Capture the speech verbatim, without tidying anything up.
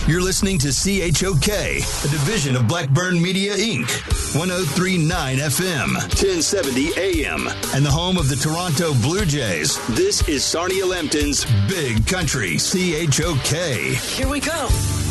You're listening to C H O K, a division of Blackburn Media, Incorporated. one oh three point nine F M, ten seventy A M, and the home of the Toronto Blue Jays. This is Sarnia Lambton's Big Country C H O K. Here we go.